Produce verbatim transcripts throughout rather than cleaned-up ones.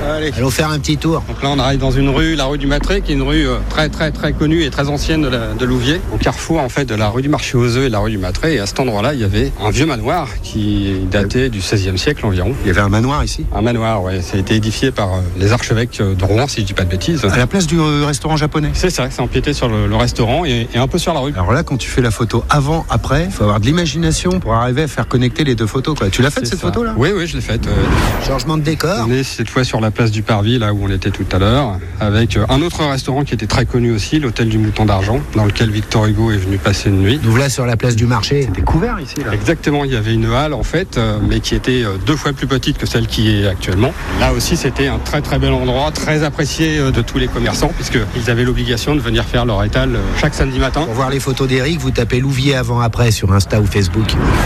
Allez. Allons faire un petit tour. Donc là, on arrive dans une rue, la rue du Matré, qui est une rue très très très connue et très ancienne de, la, de Louviers, au carrefour en fait de la rue du Marché aux œufs et la rue du Matré. Et à cet endroit-là, il y avait un vieux manoir qui datait du seizième siècle environ. Il y avait un manoir ici ? Un manoir, oui. Ça a été édifié par les archevêques de Rouen, si je dis pas de bêtises. À la place du restaurant japonais ? C'est ça, c'est empiété sur le, le restaurant et, et un peu sur la rue. Alors là, quand tu fais la photo avant, après, il faut avoir de l'imagination pour arriver à faire connecter les deux photos, quoi. Tu l'as faite, cette ça. photo là ? Oui, oui, je l'ai faite. Euh... Changement de décor. On est cette fois sur la place du Parvis, là où on était tout à l'heure, avec un autre restaurant qui était très connu aussi, l'hôtel du Mouton d'Argent, dans lequel Victor Hugo est venu passer une nuit. Nous voilà sur la place du marché. C'était couvert ici, là. Exactement, il y avait une halle en fait, euh, mais qui était euh, deux fois plus petite que celle qui est actuellement. Là aussi, c'était un très très bel endroit, très apprécié euh, de tous les commerçants, puisqu'ils avaient l'obligation de venir faire leur étal euh, chaque samedi matin. Pour voir les photos d'Éric, vous tapez Louviers avant-après sur Insta ou Facebook.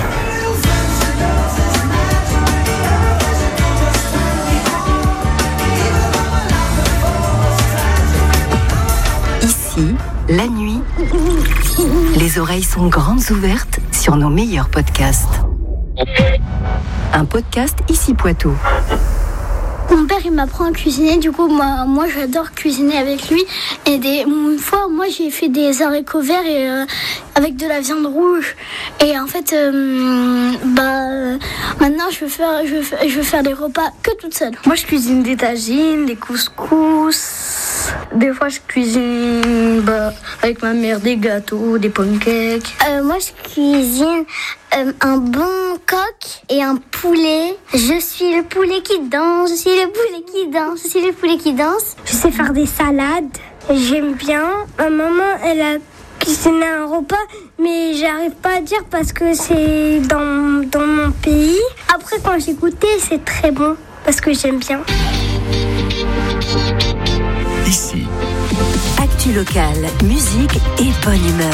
Ici, la nuit, les oreilles sont grandes ouvertes sur nos meilleurs podcasts. Un podcast Ici Poitou. Mon père, il m'apprend à cuisiner, du coup, moi, moi j'adore cuisiner avec lui. Et des, une fois, moi, j'ai fait des haricots verts et, euh, avec de la viande rouge. Et en fait, euh, bah, euh, maintenant, je veux, faire, je, veux faire, je veux faire des repas que toute seule. Moi, je cuisine des tagines, des couscous. Des fois, je cuisine bah, avec ma mère des gâteaux, des pancakes. Euh, moi, je cuisine euh, un bon coq et un poulet. Je suis le poulet qui danse, je suis le poulet qui danse, je suis le poulet qui danse. Je sais faire des salades, j'aime bien. Ma maman, elle a cuisiné un repas, mais j'arrive pas à dire parce que c'est dans, dans mon pays. Après, quand j'ai goûté, c'est très bon parce que j'aime bien. Ici. Actu locale, musique et bonne humeur.